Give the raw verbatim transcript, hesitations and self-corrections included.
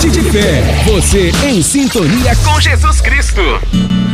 Fonte de Fé, você em sintonia com Jesus Cristo.